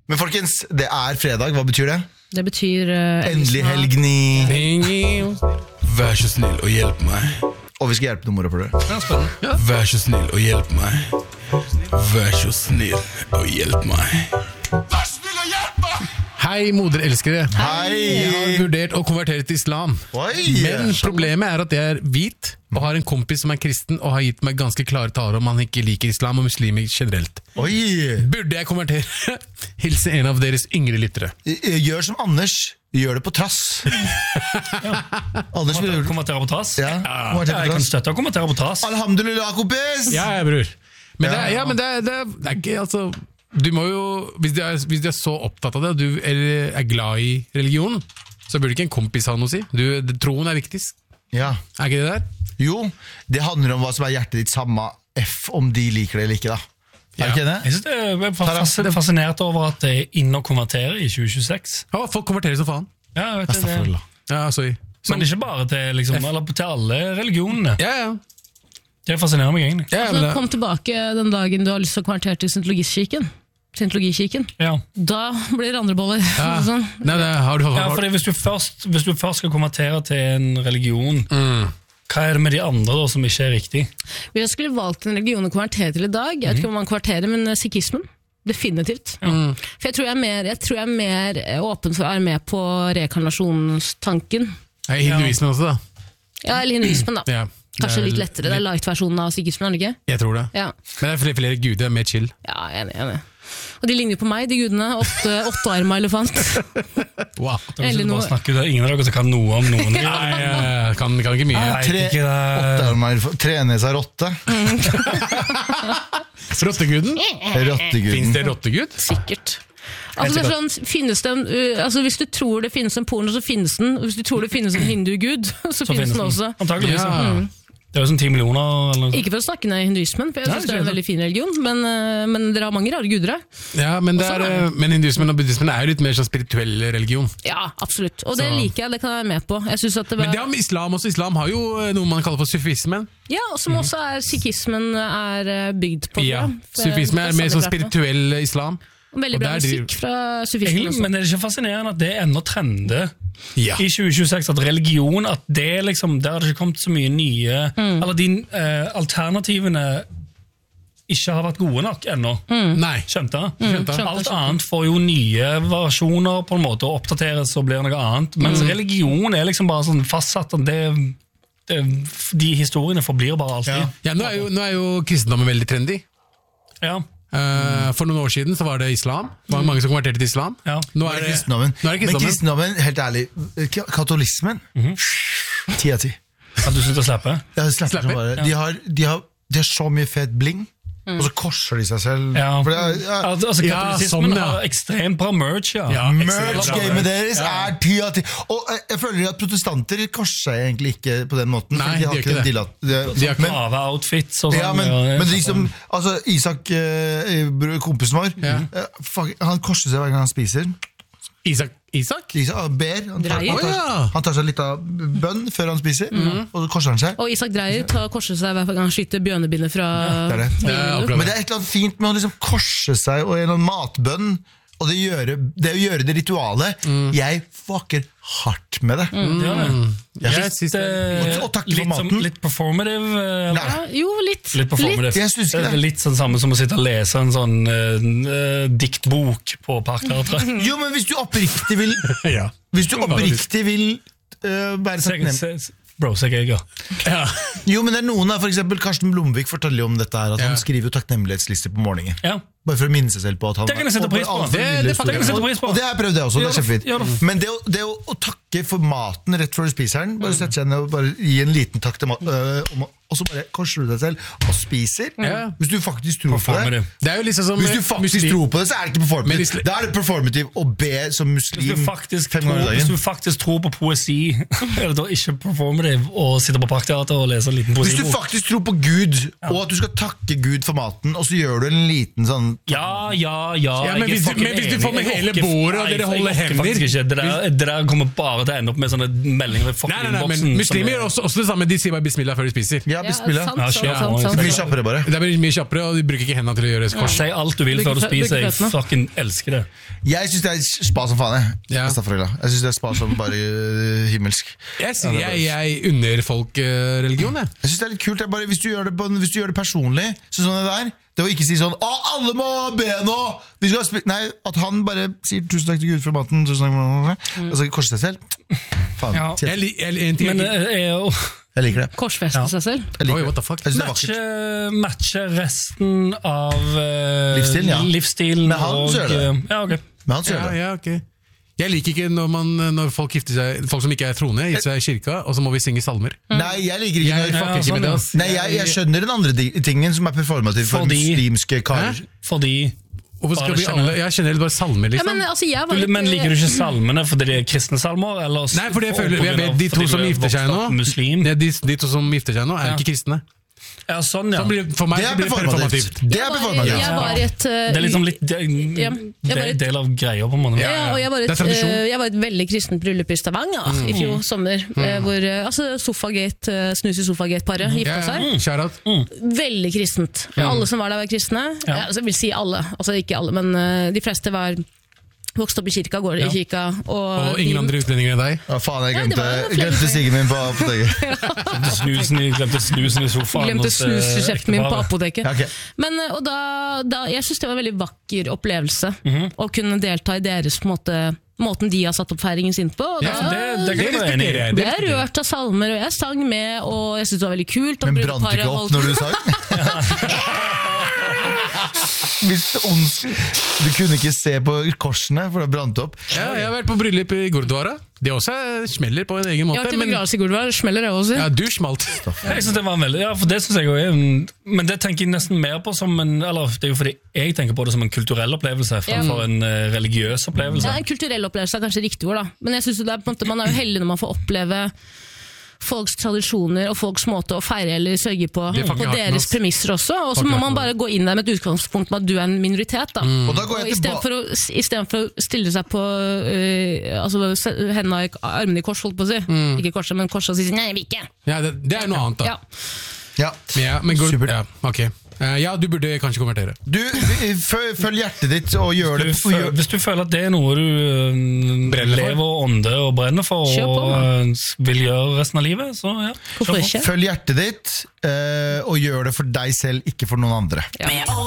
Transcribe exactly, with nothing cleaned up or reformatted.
Men folkens, det er fredag, hva betyr det? Det betyr uh, Endelig helgni. Vær så snill og hjelp meg. Og vi skal hjelpe noen morapuler. Ja. Vær så snill og hjelp meg. Vær så snill og hjelp meg. Vær så snill og hjelp meg. Hei moderelskere. Hei. Jeg har vurdert å konvertere til islam. Oi. Men problemet er at jeg er hvit og har en kompis som er kristen og har gitt meg ganske klare taler om han ikke liker islam og muslimer generelt. Oi. Burde jeg konvertere? Hilse en av deres yngre lyttere. Gjør som Anders. Gjør det på trass. Ja. Anders vil konvertere på trass? Ja, ja, jeg kan støtte å konvertere på trass. Alhamdulillah, kompis! Ja, ja, bror. Men, Ja. det, er, ja, men det, er, det, er, det er ikke, altså... Du må jo, hvis du, er, hvis du er så opptatt av det, og du er, er glad i religion, så burde ikke en kompis ha noe å si. Du, troen er viktigst. Ja. Er ikke det der? Jo, det handler om hva som er hjertet ditt, samme F om de liker det eller ikke da. Er det ikke det? Jeg synes det er fas- fascinert over at det er inn og konvertere i tjue tjueseks. Ja, folk konverterer som faen. Ja, vet du det. Ja, sorry. Men ikke bare til, liksom, eller til alle religionene. Ja, ja. Det fascinerer meg egentlig. ja Altså, men det, kom tilbake den dagen du har lyst til å konvertere til Scientologikirken. Scientologikirken. Ja. Da blir det andre boller. ja. Sånn. Nei, det har du Ja, fordi hvis du, først, hvis du først skal konvertere til en religion, mm. hva er det med de andre da, som ikke er riktig? Hvis jeg skulle valgt en religion å konvertere til i dag, jeg vet ikke om man konverterer, men sikhismen. Definitivt. Mm. For jeg tror jeg, er mer, jeg tror jeg er mer åpen for å være med på rekarnasjonstanken. Nei, hinduismen også da. Ja, eller hinduismen da. Ja. Kanskje Det er litt lettere, det er light-versjonen av sikhismen, er det ikke? Jeg tror det. Ja, Men det er flere, flere guder, mer chill. ja enig, enig. Og de ligner jo på meg, de gudene. Åtte, åttearmet elefant. Wow. Dere Eller sitter bare noe- og snakker, det er ingen av dere som kan noe om noen. Nei, jeg kan, kan ikke mye. Nei. Tre, ikke det. åtte armer, trenesa rotte. Rotteguden? Finns Rotteguden. det rottegud? Sikkert. Altså, det er sånn, finnes det en, uh, altså, hvis du tror det finnes en porno, så finnes den. Og hvis du tror det finnes en hindugud, så, Så finnes den også. Antageligvis. Ja. Ja. Det er jo sånn ti millioner eller noe. Ikke for å snakke ned hinduismen, for jeg Nei, synes det er ikke en det. veldig fin religion, men, uh, men dere har mange rare gudere. Ja, men, det Og så er, er eh, men hinduismen og buddhismen er jo litt mer sånn spirituell religion. Ja, absolutt. Og det Så- liker jeg, det kan jeg være med på. Jeg synes at det Men var... det har med islam også. Islam har jo eh, noe man kaller for sufismen. Ja, og som også er sikhismen er uh, bygd på. Ja, For jeg- Sufisme er det mer sa sånn de bra på. spirituell islam. Og veldig og bra der driver- musikk fra sufismen Egentlig, også. men er det ikke fascinerende at det er enda trender Ja. i tjue tjueseks, at religion, at det liksom, der har det ikke kommet så mye nye, eller de eh, alternativene ikke har vært gode nok ennå. Nei. Skjønte? Skjønte. Alt annet får jo nye versjoner på en måte, og oppdateres og blir noe annet. Mens religion er liksom bare sånn fastsatt, at det, det, de historiene forblir bare alltid. Ja. Ja, nå er jo, nå er jo kristendommen veldig trendy. Ja. Eh, for noen år siden så var det islam. Det var mange som konverterte til islam. Ja. Nå er det Kristendommen. Nå er det Men kristendommen. kristendommen, helt ærlig, ka- katolismen, ti av ti. At du slutter å slappe. Ja, slapper Slapper? bare. De har, de, har, de har så mye fet bling, og så korser de seg selv. Ja. For det er, ja, Al- Altså, Ja, katolisismen sånn, ja. har ekstremt bra merch, ja. Ja, merch-gamet deres er ti av ti. Og jeg, jeg føler at protestanter korser seg egentlig ikke på den måten. Nei, for de har de gjør ikke ikke den det. dillat- de- De har ikke- men, Grave outfits og sånn. ja, men, ja, men ja, liksom, altså Isak, eh, bro- kompisen vår, Ja. eh, fuck, han korser seg hver gang han spiser. Isak? Isak? Isak ah, ber. Han tar, Dreier. han, tar, Å, ja. han tar seg litt av bønn før han spiser, og så korser han seg. Og Isak Dreyer tar korset seg hver gang han skyter bjørnebindet fra... det er det. fra Ja, julen. akkurat. Men det er et eller annet fint med å liksom korse seg og en matbønn, og det, gjøre, det å gjøre det ritualet. Jeg fucker hardt med det. Ja, det. Jeg synes det Eh, Og takke for litt, maten. sånn, litt performative. eh, Nei. Ja, jo, litt. Litt performative. Jeg synes ikke det. det. er litt sånn samme som å sitte og lese en sånn eh, eh, diktbok på Parkteatret. Jo, men hvis du oppriktig vil Ja. Hvis du oppriktig vil øh, være takknemlig. Bro, så jeg ja. Ja. Jo, men det er noen da, for eksempel Karsten Blomvik forteller jo om dette her, at Ja. han skriver jo takknemlighetslister på morgenen. ja. Bare for å minne seg selv på at han Det kan jeg sette og pris på. alle Det- familier det står- kan jeg sette pris på. Og det har jeg prøvd det også, det er Gjør det. kjempefint. Gjør det. Men det, å, det å, å takke for maten rett før du spiser den, bare sette seg ned og bare gi en liten takk til mat, øh, og, og så bare korser du deg selv og spiser. Ja. Hvis du faktisk tror på det. Performative. Det er jo liksom som Hvis du faktisk muslim- tror på det, så er det ikke Men performative. isla- Da er det performative å be som Hvis muslim du, faktisk fem tror, ganger i hvis dagen. du faktisk tror på poesi, er det da ikke performative å sitte på Parkteatret og lese en liten Hvis du poesibok? faktisk tror på Gud, og at du skal takke Gud for maten, og så gjør du en liten sånn sånn Ja, ja, ja. Ja, men jeg er hvis du- fucking men hvis du enig. får med Jeg hele orker- bordet, og Nei, dere jeg holder orker hender. faktisk ikke. Det der, det der kommer bare til å ende opp med sånne meldinger i fucking Nei, nei, nei, innboksen. men muslimer som gjør også, også det samme. De sier bare bismillah før de spiser. Ja, bismillah. sant, Ja, sant, skjønner. sant, sant, Mye sant. kjappere bare. Det er mye kjappere, og de bruker ikke hendene til å gjøre er- kors. Si alt du vil før du Bruker fø- spiser. bruker Jeg føttene. fucking elsker det. Jeg syns det er spa som faen, jeg. Ja. Astagfirullah. Jeg syns det er spa som bare øh, himmelsk. Jeg, sier, jeg, jeg unner folk uh, religion, jeg. Jeg synes det er litt kult, jeg bare, hvis, du gjør det på, hvis du gjør det personlig, så sånn det der, det å ikke si sånn, å, alle må be nå! Vi skal spi-. Nei, at han bare sier tusen takk til Gud for maten, tusen takk for maten, og så korser seg selv. Faen, Ja. jeg, jeg, li- jeg, en ting, Men jeg, eh, jeg, jeg, jeg liker det. Korsfeste Ja. seg selv. Jeg liker Oi, det. what the fuck? Jeg synes det er vakkert. matcher, matcher resten av eh, Livsstilen, ja. livsstilen Men han og, så gjør det. eh, Ja, ok. Men han gjør ja, det. ja, ok. Jeg liker ikke når, man, når folk gifter seg folk som ikke er troende, gifter seg i kirka, og så må vi synge salmer. Nei, jeg liker ikke Jeg når fucker ikke sånn, med det, ja. ass. Nei, jeg, jeg skjønner den andre di- tingen som er performativ for Fordi- muslimske karer. Hæ? Fordi Hvorfor skal Bare vi alle Jeg generelt bare salmer, Ja, liksom. men, altså, jeg var du, litt, Men liker du ikke salmene fordi de er kristne salmer? Eller s- Nei, fordi jeg og føler på jeg grunn vet av- De to fordi som du er gifter seg vokst nå, opp muslim? de, de, de to som gifter seg nå, er Ja. ikke kristne. Ja, sånn, ja. Så blir, for meg Det så er blir det performativt. performativt. Det jeg er var, performativt. jeg var i et uh, Det er liksom litt de, Ja, jeg var de, et- del av greia, på en måte. Ja, og jeg var, Det er et, tradisjon. eh, jeg var i et veldig kristent bryllup i Stavanger i fjor sommer. eh, Hvor eh, altså, Sofagate, eh, Snus i Sofagate-paret gifta Ja, seg. ja. Shout out. Veldig kristent. Alle som var der, var kristne. Ja. Ja, altså, jeg vil si alle, altså ikke alle, men eh, de fleste var vokst opp i kirka, går i Ja. kirka. Og, Og ingen de- andre utlendinger enn deg. Ja, faen, jeg Ja, det glemte, var en glemte flere- siggen min på apoteket. Glemte snusen i, glemte snusen i sofaen. Glemte hos, eh, snusresepten min på ekteparet. apoteket. Ja, ok. Men, eh, og da, da, jeg syns det var en veldig vakker opplevelse Mhm. å kunne delta i deres på en måte, måten de har satt opp feiringen sin på. Og Ja, da- det- det kan Det jeg være enig i. respekterer jeg. ble Det jeg respekterer jeg. rørt av salmer, og jeg sang med, og jeg syntes det var veldig kult. at Men brant brudeparet ikke opp holdt- når du sang? Hvis det ons- Du kunne ikke se på korsene, for det brant opp. Ja, jeg har vært på bryllup i Gurdwara. Det også smeller på en egen Jeg måte. har vært i Men begravelse i Gurdwara, smeller det også. ja, du smalt. Jeg synes det var en veldig, ja, for det synes jeg også er en, Men det tenker jeg nesten mer på som en Eller det er jo fordi jeg tenker på det som en kulturell opplevelse fremfor en eh, religiøs opplevelse. Ja, en kulturell opplevelse er kanskje riktig ord, da. Men jeg synes jo det er, på en måte, man er jo heldig når man får oppleve folks tradisjoner og folks måte å feire eller sørge på, Det er fucking på hardt, deres ass. premisser også. Og så Fucking må hardt, man bare gå inn der med et utgangspunkt med at du er en minoritet. Da. Og da går Og jeg tilbake. Istedenfor å, i stedet for å stille seg på øh, altså, se- hendene i armene i kors, holdt på å si. Ikke korset, men korset, og si nei, jeg vil ikke. Ja, det, det er noe annet, da. Ja. Ja. Men ja, men Gur- Supert. ja, ok. Eh, ja, du burde kanskje konvertere. Du, følg, følg hjertet ditt og gjør Du, det. fø- Gjør, hvis du føler at det er noe du øh, Brenner for. lever og ånder og brenner for Kjør på, og man. øh, vil gjøre resten av livet, så ja. Hvorfor kjør på. ikke? følg hjertet ditt, eh, og gjør det for deg selv, ikke for noen andre. Ja.